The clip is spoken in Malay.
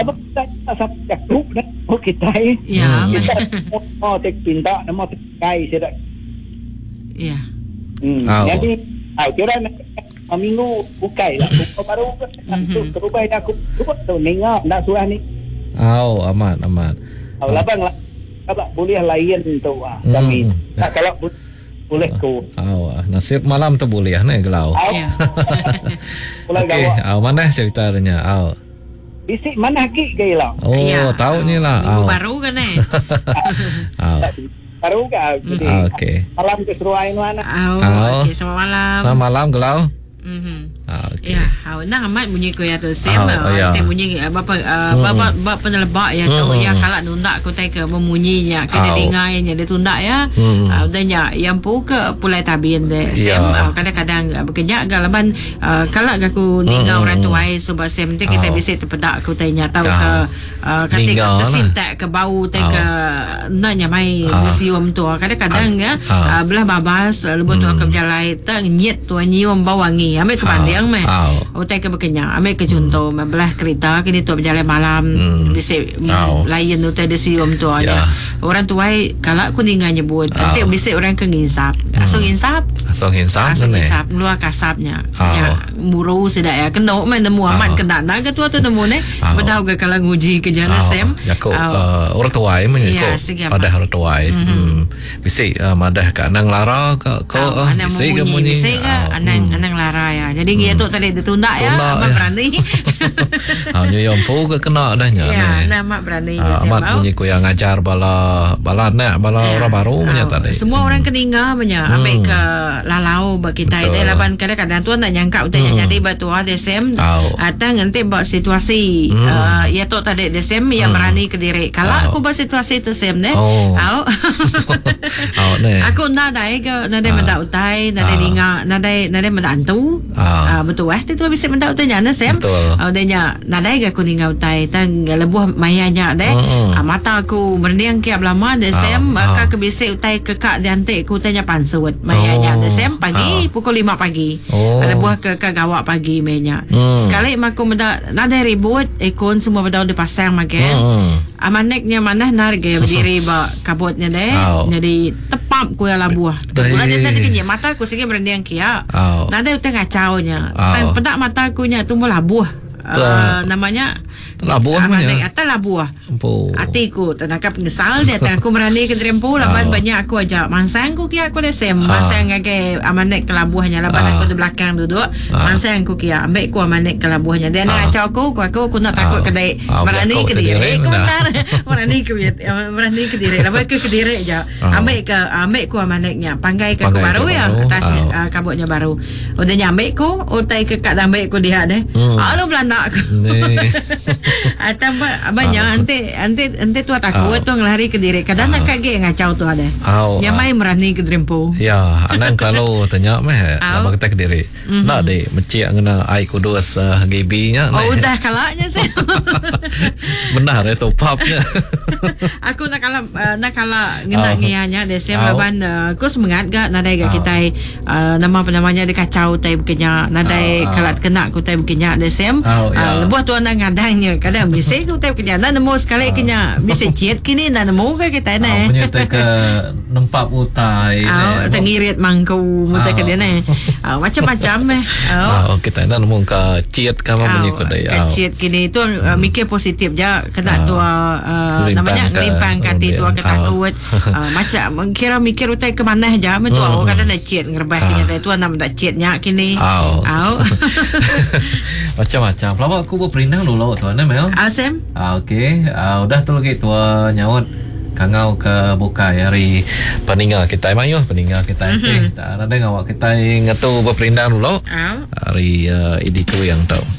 apa kita asap jakuk dah kita Ya. kita mau tek pinta mau tek kai saya Ya. jadi kira minggu bukai lah buka baru tu terubah dah aku tu nengok dah surah ni amat labang lah boleh lain tu kami kalau boleh ku nasib malam tu boleh ni gelau Ya. okey mana ceritanya bisik mana ki gila Ya. tahu ni lah Minggu baru kan baru ke jadi okey malam ke seruai mana okey selamat malam. selamat malam gelau Ya, nak amat bunyi ko ya tu sem. Ya. Te bunyi bapa penelebak ya tu ya kalak nundak ko tai ke memunyinya kena dengar yang dia tundak ya. Dan yang pu ke pulai tabin de sem kadang-kadang bekerja galaban kalak aku dengar orang tuai sebab sem te kita bisa terpedak ko tai nya tahu ke ketika tersintak ke bau tai ke nanya mai sium tu kadang-kadang ya belah babas lebih tu ke berjalan tak nyet tu nyium bau wangi ambil ke Pandiang meh utai ke berkenyang ambil ke contoh belah kereta kini tu berjalan malam bisa lain utai ada sium tu ada orang tuai kalau aku dengar nyebut nanti bisa orang ke ngisap asong insap luar kasapnya ya muru sedak ya kena main nemu amat kena naga tu nemu ne betul ke kalau nguji ke jalan sem orang tuai menyekok pada orang tuai bisa madah ke anang lara ke bisa ke munyi anang lara ya jadi dia tu tadi ditunda ya amat berani yang pu ke kena dahnya ya amat berani amat bunyi ko yang ngajar bala orang baru punya tadi semua orang keninga punya ambil ke lalau bagi kita dia laban kadang-kadang tu nak nyangka utanya jadi batu ada sem atang nanti buat situasi ya tu tadi desem yang berani ke diri kalau aku buat situasi tu sem ne aku nak dai ke nak dai mendak utai nak dai dinga nak dai mendantu betul tu bisa mendak utai nyana sem dia nak dai ke kuninga utai tang lebuh mayanya deh mata aku berniang ke lama desem maka ke bisa utai ke kak diantik ku tanya pansut mayanya desem pagi pukul 5 pagi lebuh ke gawak pagi mayanya sekali aku mendak nak dai ribut ikon semua betul dipasang makan amaneknya mana narge berdiri ba kabutnya deh jadi tepap ku ya labuah bulan dia tadi kenyek mata aku sikit berniang kia nada utai ngacaunya dan pedak mata aku nya tumbuh labuah namanya labuah mana atas labuah hatiku ternakap ngesal dia aku merani ke drempu laban banyak aku aja mansang ku kia aku desem mansang ngake amanek ke labuahnya laban aku di belakang duduk mansang ku kia ambek ku amanek ke labuahnya dia nak acau aku nak takut kedai merani ke diri komentar merani ke diri laban ke diri aja ambek ku amaneknya panggai ke baru ya atas kabutnya baru udah nyampe ku utai ke kat ambek ku dia deh lu belanda aku atau banyak ante tu takut tu ngelari ke diri kadang nak kage ngacau tu ada yang main merani ke drempo ya anang kalau tanya meh apa kita ke diri nak deh mencik ngena ai kudus GB nya udah kalaknya saya benar itu papnya aku nak kala ngena ngianya desem laban aku semangat gak nadai gak kita nama apa namanya dikacau tai bekenya nadai kalat kena ku tai bekenya desem lebuh tu anak ngadangnya kadang bisa ku tai bekenya nemu sekali kenya bisa ciet kini nemu ke kita ne punya tai ke nempak utai tengirit mangku mutai ke dia ne macam-macam kita nemu ke ciet kamu punya kedai ciet kini tu mikir positif je kena tu namanya ngelimpang kati tu ketakut macam kira mikir utai ke mana aja tu aku kata nak ciet ngerbah kini tu nak tak cietnya kini macam-macam pelawak aku berperindang dulu tuan Mel Sem okey udah tu lagi tua nyaut kangau ke bukai hari peninga kita mayu peninga kita tak ada ngawak kita ngatu berperindang dulu hari idi ku yang tahu